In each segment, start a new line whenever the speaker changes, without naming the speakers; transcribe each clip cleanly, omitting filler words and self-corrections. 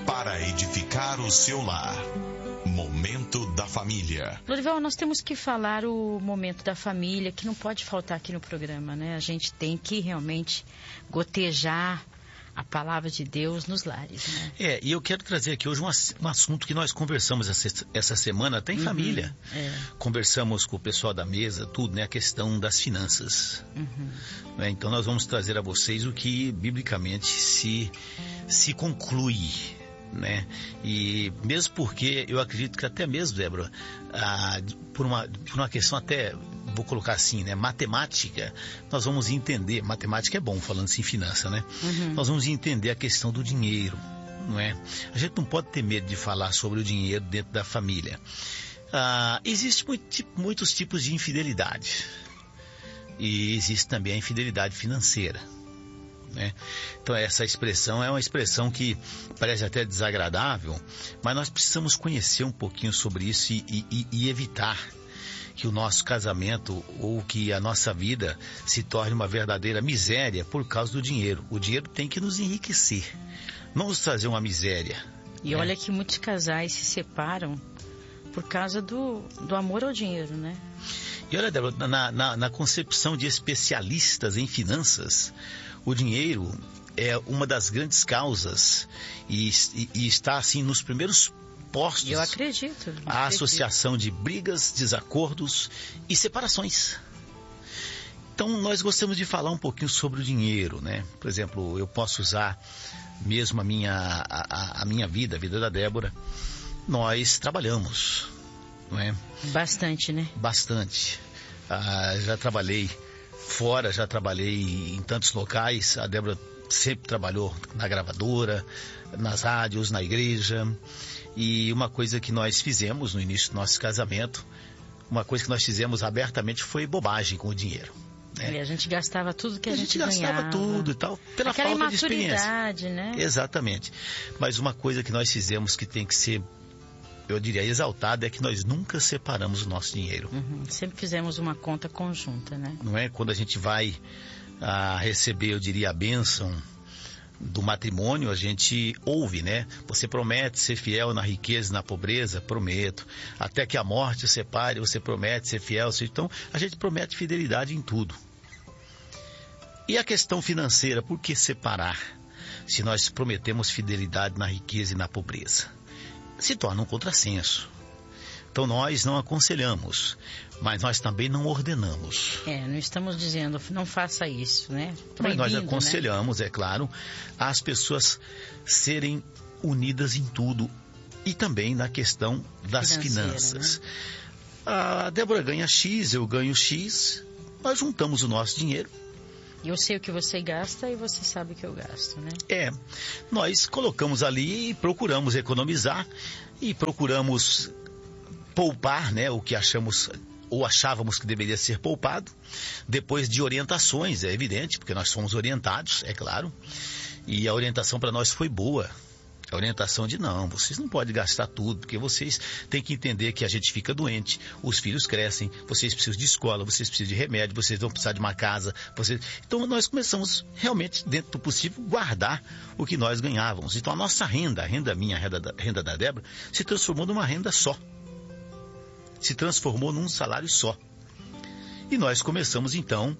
para edificar o seu lar. Momento da Família.
Lorival, nós temos que falar o momento da família, que não pode faltar aqui no programa, né? A gente tem que realmente gotejar a palavra de Deus nos lares, né?
E eu quero trazer aqui hoje um assunto que nós conversamos essa semana, até em família. Conversamos com o pessoal da mesa, tudo, né? A questão das finanças. Né? Então nós vamos trazer a vocês o que biblicamente se conclui, né? E mesmo porque eu acredito que até mesmo, Débora, por uma questão até, vou colocar assim, né, matemática, nós vamos entender, matemática é bom falando assim, finança, né? Nós vamos entender a questão do dinheiro, não é? A gente não pode ter medo de falar sobre o dinheiro dentro da família. Existem muitos tipos de infidelidade, e existe também a infidelidade financeira, né? Então essa expressão é uma expressão que parece até desagradável, mas nós precisamos conhecer um pouquinho sobre isso e evitar que o nosso casamento ou que a nossa vida se torne uma verdadeira miséria por causa do dinheiro. O dinheiro tem que nos enriquecer, não nos trazer uma miséria.
E olha que muitos casais se separam por causa do amor ao dinheiro, né?
E olha, Débora, na concepção de especialistas em finanças, o dinheiro é uma das grandes causas e está assim nos primeiros postos.
Eu acredito.
A associação de brigas, desacordos e separações. Então nós gostamos de falar um pouquinho sobre o dinheiro, né? Por exemplo, eu posso usar mesmo a minha vida, a vida da Débora. Nós trabalhamos, não é?
Bastante, né?
Bastante. Já trabalhei fora, já trabalhei em tantos locais. A Débora sempre trabalhou na gravadora, nas rádios, na igreja. E uma coisa que nós fizemos no início do nosso casamento, uma coisa que nós fizemos abertamente foi bobagem com o dinheiro, né?
E a gente gastava tudo que a gente
gastava
ganhava.
Tudo e tal, pela
aquela
falta de experiência.
imaturidade, né?
Exatamente. Mas uma coisa que nós fizemos que tem que ser, eu diria, exaltada, é que nós nunca separamos o nosso dinheiro.
Sempre fizemos uma conta conjunta, né?
Não é? Quando a gente vai receber, eu diria, a bênção do matrimônio, a gente ouve, né? Você promete ser fiel na riqueza e na pobreza? Prometo. Até que a morte o separe, você promete ser fiel? Então, a gente promete fidelidade em tudo. E a questão financeira, por que separar? Se nós prometemos fidelidade na riqueza e na pobreza, se torna um contrassenso. Então nós não aconselhamos, mas nós também não ordenamos.
Não estamos dizendo, não faça isso, né?
Mas nós aconselhamos, né? É claro, as pessoas serem unidas em tudo e também na questão das finanças. Né? A Débora ganha X, eu ganho X, nós juntamos o nosso dinheiro.
Eu sei o que você gasta e você sabe o que eu gasto, né?
Nós colocamos ali e procuramos economizar e procuramos poupar, né, o que achamos ou achávamos que deveria ser poupado, depois de orientações, é evidente, porque nós somos orientados, é claro, e a orientação para nós foi boa. A orientação de não, vocês não podem gastar tudo, porque vocês têm que entender que a gente fica doente, os filhos crescem, vocês precisam de escola, vocês precisam de remédio, vocês vão precisar de uma casa. Então nós começamos realmente, dentro do possível, guardar o que nós ganhávamos. Então a nossa renda, a renda minha, a renda da Débora, se transformou numa renda só. Se transformou num salário só. E nós começamos então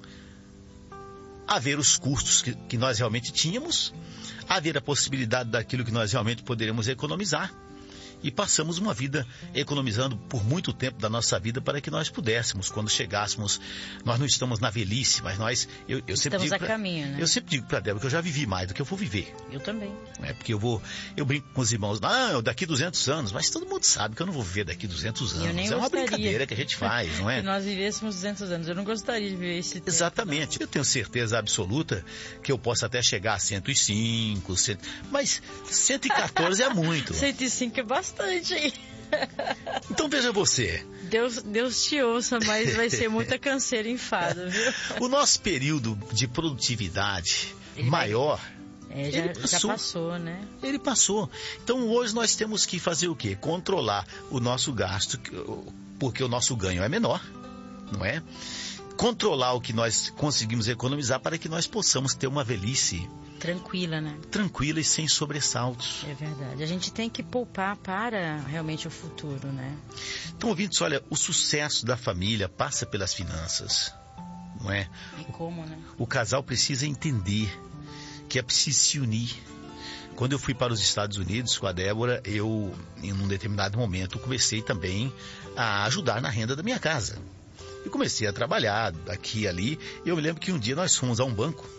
a ver os custos que nós realmente tínhamos, a ver a possibilidade daquilo que nós realmente poderíamos economizar. E passamos uma vida economizando por muito tempo da nossa vida para que nós pudéssemos, quando chegássemos, nós não estamos na velhice, mas nós, eu sempre digo,
caminho, né?
Eu sempre digo para a Débora que eu já vivi mais do que eu vou viver.
Eu também.
Porque eu brinco com os irmãos, daqui 200 anos, mas todo mundo sabe que eu não vou viver daqui 200 anos.
Eu nem
uma
gostaria.
Brincadeira que a gente faz, não é?
Se nós vivêssemos 200 anos, eu não gostaria de viver esse tempo.
Exatamente. Não. Eu tenho certeza absoluta que eu posso até chegar a 105, mas 114 é muito.
105 é bastante, hein?
Então veja você.
Deus te ouça, mas vai ser muita canseira e enfado, viu?
O nosso período de produtividade maior...
já passou, né?
Ele passou. Então hoje nós temos que fazer o quê? Controlar o nosso gasto, porque o nosso ganho é menor, não é? controlar o que nós conseguimos economizar para que nós possamos ter uma velhice
tranquila, né?
Tranquila e sem sobressaltos.
É verdade. A gente tem que poupar para realmente o futuro, né?
Então, ouvintes, olha, o sucesso da família passa pelas finanças, não é?
E como, né?
O casal precisa entender que é preciso se unir. Quando eu fui para os Estados Unidos com a Débora, eu, em um determinado momento, comecei também a ajudar na renda da minha casa. Eu comecei a trabalhar aqui e ali. E eu me lembro que um dia nós fomos a um banco.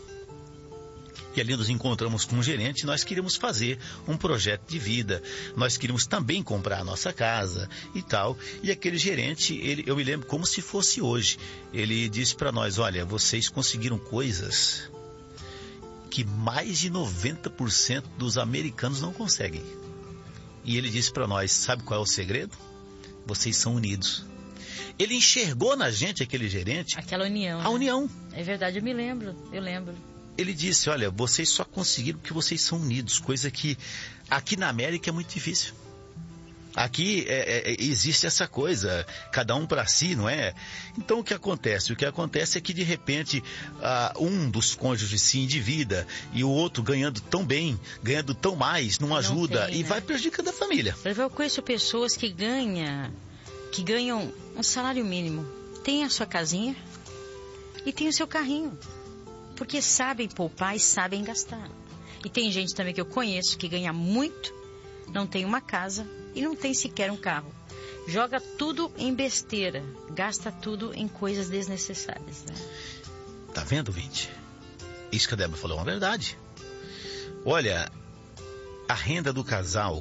E ali nos encontramos com um gerente, nós queríamos fazer um projeto de vida, nós queríamos também comprar a nossa casa e tal. E aquele gerente, eu me lembro como se fosse hoje, ele disse para nós, olha, vocês conseguiram coisas que mais de 90% dos americanos não conseguem. E ele disse para nós, sabe qual é o segredo? Vocês são unidos. Ele enxergou na gente, aquele gerente,
aquela união.
A união.
É verdade, eu lembro.
Ele disse, olha, vocês só conseguiram porque vocês são unidos, coisa que aqui na América é muito difícil. Aqui existe essa coisa, cada um para si, não é? Então o que acontece? O que acontece é que de repente um dos cônjuges se endivida e o outro ganhando tão bem, ganhando tão mais, não ajuda e vai prejudicando a família.
Eu conheço pessoas que ganham um salário mínimo, tem a sua casinha e tem o seu carrinho. Porque sabem poupar e sabem gastar. E tem gente também que eu conheço que ganha muito, não tem uma casa e não tem sequer um carro. Joga tudo em besteira, gasta tudo em coisas desnecessárias. Né?
Tá vendo, Vinte? Isso que a Débora falou é uma verdade. Olha, a renda do casal,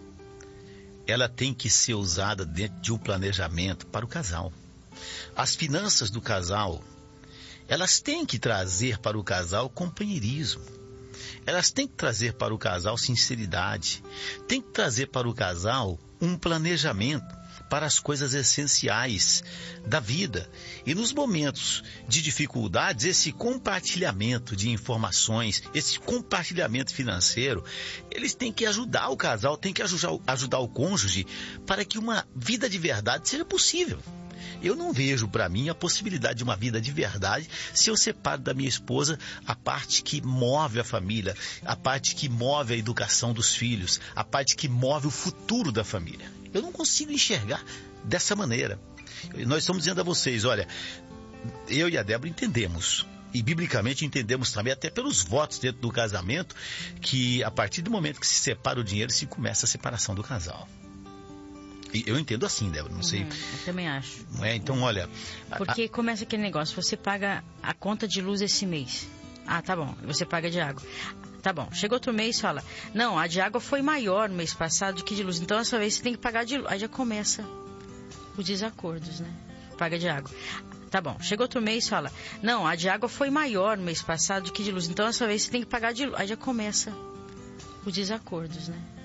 ela tem que ser usada dentro de um planejamento para o casal. As finanças do casal, elas têm que trazer para o casal companheirismo. Elas têm que trazer para o casal sinceridade. Tem que trazer para o casal um planejamento para as coisas essenciais da vida. E nos momentos de dificuldades, esse compartilhamento de informações, esse compartilhamento financeiro, eles têm que ajudar o casal, têm que ajudar o cônjuge para que uma vida de verdade seja possível. Eu não vejo para mim a possibilidade de uma vida de verdade se eu separo da minha esposa a parte que move a família, a parte que move a educação dos filhos, a parte que move o futuro da família. Eu não consigo enxergar dessa maneira. Nós estamos dizendo a vocês, olha, eu e a Débora entendemos, e biblicamente entendemos também, até pelos votos dentro do casamento, que a partir do momento que se separa o dinheiro, se começa a separação do casal. Eu entendo assim, Débora, não sei.
Eu também acho.
Não é? Então, olha...
Porque começa aquele negócio, você paga a conta de luz esse mês. Ah, tá bom, você paga de água. Tá bom, chega outro mês e fala, não, a de água foi maior no mês passado do que de luz, então essa vez você tem que pagar de luz. Aí já começa os desacordos, né? Paga de água. Tá bom, chega outro mês e fala, não, a de água foi maior no mês passado do que de luz, então essa vez você tem que pagar de luz. Aí já começa os desacordos, né?